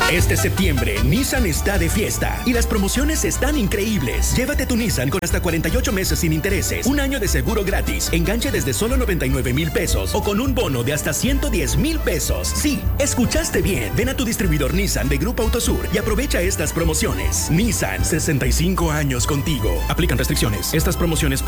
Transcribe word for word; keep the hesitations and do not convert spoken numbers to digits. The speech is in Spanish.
Este septiembre, Nissan está de fiesta y las promociones están increíbles. Llévate tu Nissan con hasta cuarenta y ocho meses sin intereses, un año de seguro gratis, enganche desde solo noventa y nueve mil pesos o con un bono de hasta ciento diez mil pesos. Sí, escuchaste bien. Ven a tu distribuidor Nissan de Grupo Autosur y aprovecha estas promociones. Nissan, sesenta y cinco años contigo. Aplican restricciones. Estas promociones pueden